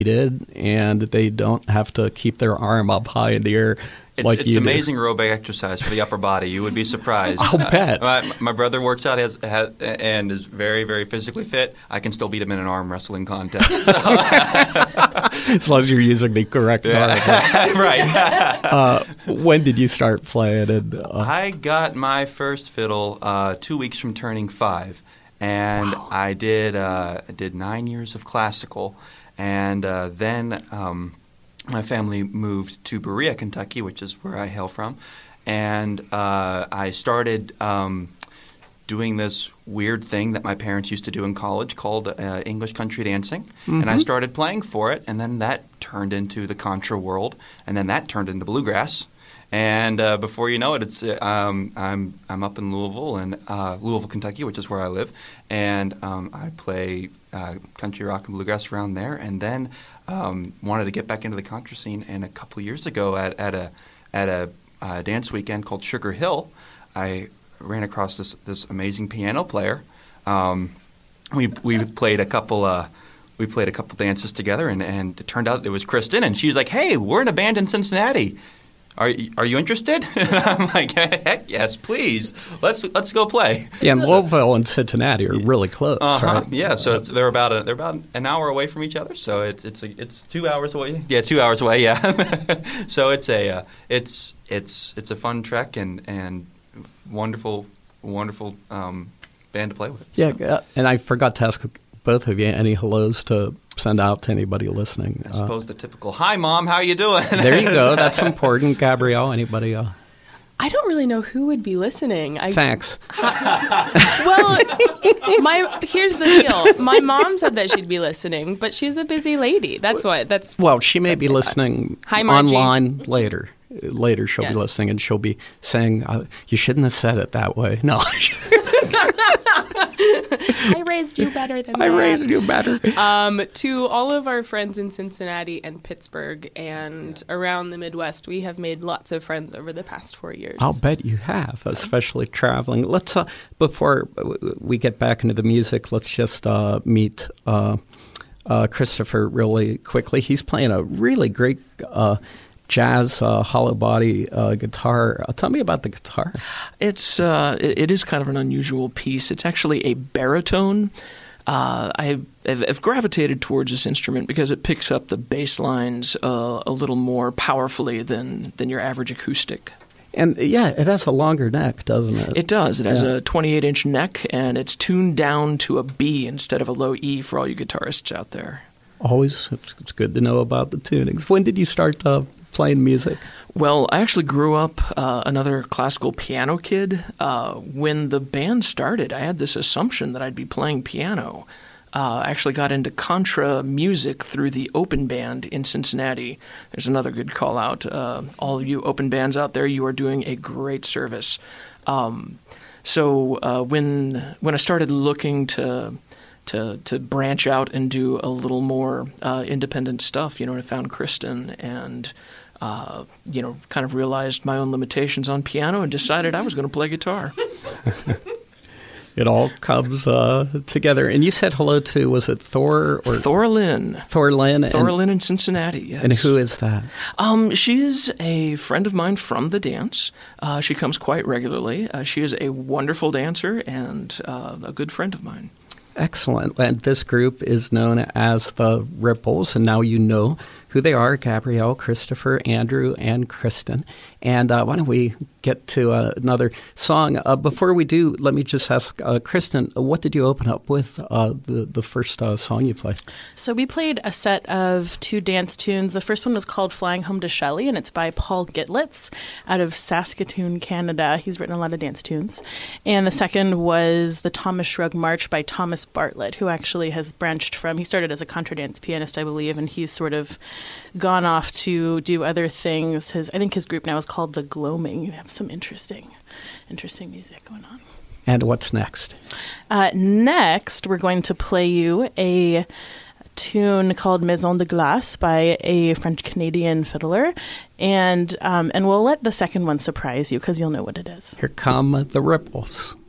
seated and they don't have to keep their arm up high in the air. It's amazing aerobic exercise for the upper body. You would be surprised. I'll bet. My brother works out and is very, very physically fit. I can still beat him in an arm wrestling contest. So. As long as you're using the correct arm. Right. When did you start playing? I got my first fiddle 2 weeks from turning 5. And wow. I did 9 years of classical. And then... my family moved to Berea, Kentucky, which is where I hail from, and I started doing this weird thing that my parents used to do in college called English country dancing, and I started playing for it, and then that turned into the contra world, and then that turned into bluegrass, and before you know it, it's I'm up in Louisville, Kentucky, which is where I live, and I play country rock and bluegrass around there, and then wanted to get back into the contra scene. And a couple of years ago, at a dance weekend called Sugar Hill, I ran across this amazing piano player. We played a couple dances together, and it turned out it was Kristen, and she was like, "Hey, we're in a band in Cincinnati. Are you interested?" And I'm like, "Heck yes, please. Let's go play." Yeah, and Louisville and Cincinnati are really close, right? Yeah, so they're about an hour away from each other. So it's 2 hours away. Yeah, 2 hours away. Yeah. So it's a fun trek and wonderful band to play with. Yeah, so. And I forgot to ask both of you any hellos to send out to anybody listening. I suppose the typical, "Hi, Mom, how you doing?" There you go. That's important. Gabrielle, anybody else? I don't really know who would be listening. Thanks. Well, here's the deal. My mom said that she'd be listening, but she's a busy lady. Well, she may be listening online later. Later she'll be listening, and she'll be saying, "You shouldn't have said it that way." No. I raised you better than that. I raised you better. To all of our friends in Cincinnati and Pittsburgh and around the Midwest, we have made lots of friends over the past 4 years. I'll bet you have, especially traveling. Let's before we get back into the music, let's just meet Christopher really quickly. He's playing a really great jazz hollow body guitar. Tell me about the guitar. It is kind of an unusual piece. It's actually a baritone. I've gravitated towards this instrument because it picks up the bass lines a little more powerfully than your average acoustic. And yeah, it has a longer neck, doesn't it? It does. It has a 28-inch neck, and it's tuned down to a B instead of a low E for all you guitarists out there. Always, it's good to know about the tunings. When did you start playing music? Well, I actually grew up another classical piano kid. When the band started, I had this assumption that I'd be playing piano. I actually got into contra music through the Open Band in Cincinnati. There's another good call out. All of you open bands out there, you are doing a great service. So when I started looking to branch out and do a little more independent stuff, I found Kristen and kind of realized my own limitations on piano and decided I was going to play guitar. It all comes together. And you said hello to, was it Thor? Thorlyn. Thorlyn in Cincinnati, yes. And who is that? She's a friend of mine from the dance. She comes quite regularly. She is a wonderful dancer and a good friend of mine. Excellent. And this group is known as the Ripples, and now you know who they are: Gabrielle, Christopher, Andrew, and Kristen. And why don't we get to another song? Before we do, let me just ask, Kristen, what did you open up with, the first song you played? So we played a set of 2 dance tunes. The first one was called Flying Home to Shelley, and it's by Paul Gitlitz out of Saskatoon, Canada. He's written a lot of dance tunes. And the second was the Thomas Shrug March by Thomas Bartlett, who actually has branched from, he started as a contradance pianist, I believe, and he's sort of gone off to do other things. I think his group now is called The Gloaming. You have some interesting music going on. And what's next? Next, we're going to play you a tune called Maison de Glace by a French-Canadian fiddler. And we'll let the second one surprise you because you'll know what it is. Here come the Ripples.